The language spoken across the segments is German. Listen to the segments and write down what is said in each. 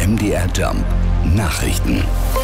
MDR Jump Nachrichten.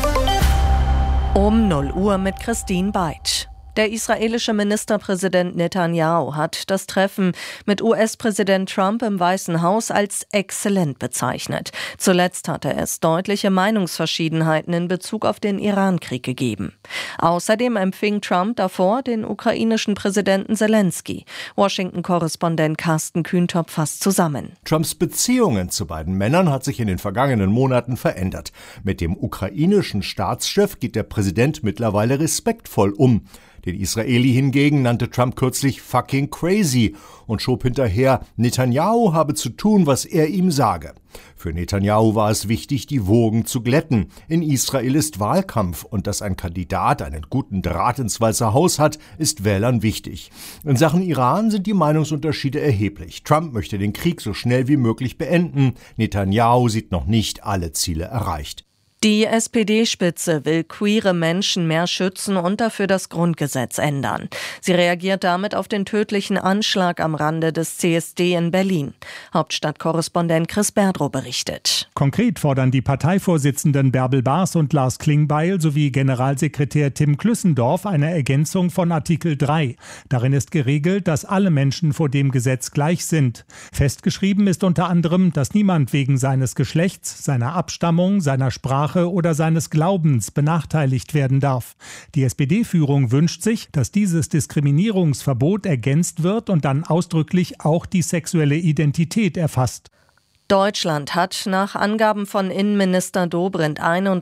Um 0 Uhr mit Christine Beitsch. Der israelische Ministerpräsident Netanyahu hat das Treffen mit US-Präsident Trump im Weißen Haus als exzellent bezeichnet. Zuletzt hatte es deutliche Meinungsverschiedenheiten in Bezug auf den Iran-Krieg gegeben. Außerdem empfing Trump davor den ukrainischen Präsidenten Zelensky. Washington-Korrespondent Carsten Kühntop fasst zusammen. Trumps Beziehungen zu beiden Männern hat sich in den vergangenen Monaten verändert. Mit dem ukrainischen Staatschef geht der Präsident mittlerweile respektvoll um. Den Israeli hingegen nannte Trump kürzlich fucking crazy und schob hinterher, Netanyahu habe zu tun, was er ihm sage. Für Netanyahu war es wichtig, die Wogen zu glätten. In Israel ist Wahlkampf und dass ein Kandidat einen guten Draht ins Weiße Haus hat, ist Wählern wichtig. In Sachen Iran sind die Meinungsunterschiede erheblich. Trump möchte den Krieg so schnell wie möglich beenden. Netanyahu sieht noch nicht alle Ziele erreicht. Die SPD-Spitze will queere Menschen mehr schützen und dafür das Grundgesetz ändern. Sie reagiert damit auf den tödlichen Anschlag am Rande des CSD in Berlin. Hauptstadtkorrespondent Chris Berdrow berichtet. Konkret fordern die Parteivorsitzenden Bärbel Baas und Lars Klingbeil sowie Generalsekretär Tim Klüssendorf eine Ergänzung von Artikel 3. Darin ist geregelt, dass alle Menschen vor dem Gesetz gleich sind. Festgeschrieben ist unter anderem, dass niemand wegen seines Geschlechts, seiner Abstammung, seiner Sprache oder seines Glaubens benachteiligt werden darf. Die SPD-Führung wünscht sich, dass dieses Diskriminierungsverbot ergänzt wird und dann ausdrücklich auch die sexuelle Identität erfasst. Deutschland hat nach Angaben von Innenminister Dobrindt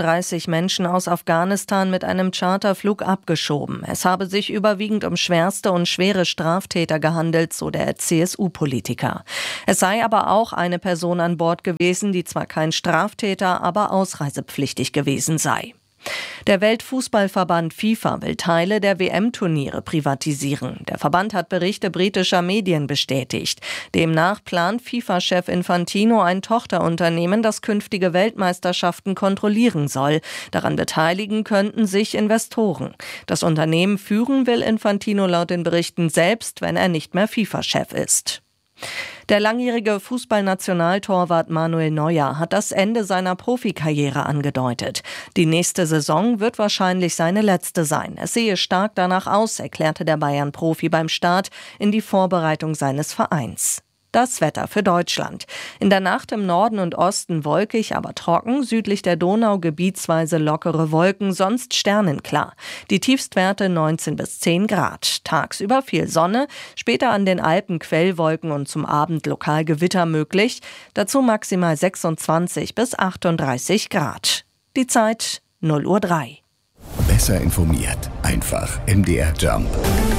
31 Menschen aus Afghanistan mit einem Charterflug abgeschoben. Es habe sich überwiegend um schwerste und schwere Straftäter gehandelt, so der CSU-Politiker. Es sei aber auch eine Person an Bord gewesen, die zwar kein Straftäter, aber ausreisepflichtig gewesen sei. Der Weltfußballverband FIFA will Teile der WM-Turniere privatisieren. Der Verband hat Berichte britischer Medien bestätigt. Demnach plant FIFA-Chef Infantino ein Tochterunternehmen, das künftige Weltmeisterschaften kontrollieren soll. Daran beteiligen könnten sich Investoren. Das Unternehmen führen will Infantino laut den Berichten selbst, wenn er nicht mehr FIFA-Chef ist. Der langjährige Fußballnationaltorwart Manuel Neuer hat das Ende seiner Profikarriere angedeutet. Die nächste Saison wird wahrscheinlich seine letzte sein. Es sehe stark danach aus, erklärte der Bayern-Profi beim Start in die Vorbereitung seines Vereins. Das Wetter für Deutschland. In der Nacht im Norden und Osten wolkig, aber trocken, südlich der Donau gebietsweise lockere Wolken, sonst sternenklar. Die Tiefstwerte 19 bis 10 Grad. Tagsüber viel Sonne, später an den Alpen Quellwolken und zum Abend lokal Gewitter möglich. Dazu maximal 26 bis 38 Grad. Die Zeit 0:03 Uhr. Besser informiert, einfach MDR Jump.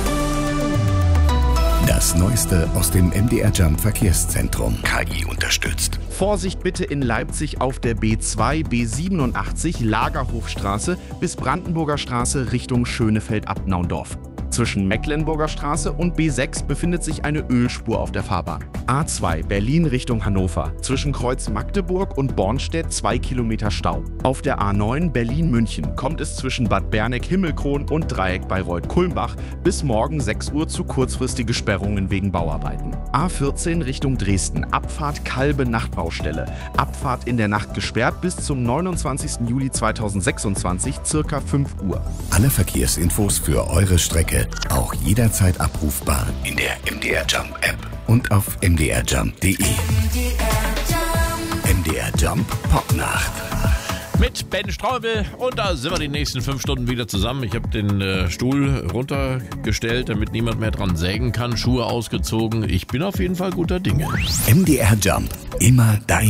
Das Neueste aus dem MDR Jump Verkehrszentrum. KI unterstützt. Vorsicht bitte in Leipzig auf der B2, B87 Lagerhofstraße bis Brandenburger Straße Richtung Schönefeld-Abnaundorf. Zwischen Mecklenburger Straße und B6 befindet sich eine Ölspur auf der Fahrbahn. A2 Berlin Richtung Hannover. Zwischen Kreuz Magdeburg und Bornstedt 2 Kilometer Stau. Auf der A9 Berlin-München kommt es zwischen Bad Berneck-Himmelkron und Dreieck Bayreuth-Kulmbach bis morgen 6 Uhr zu kurzfristigen Sperrungen wegen Bauarbeiten. A14 Richtung Dresden. Abfahrt Kalbe Nachtbaustelle. Abfahrt in der Nacht gesperrt bis zum 29. Juli 2026 circa 5 Uhr. Alle Verkehrsinfos für eure Strecke auch jederzeit abrufbar in der MDR Jump App und auf mdrjump.de. MDR Jump Popnacht. Mit Ben Straubel und da sind wir die nächsten 5 Stunden wieder zusammen. Ich habe den Stuhl runtergestellt, damit niemand mehr dran sägen kann. Schuhe ausgezogen. Ich bin auf jeden Fall guter Dinge. MDR Jump, immer dein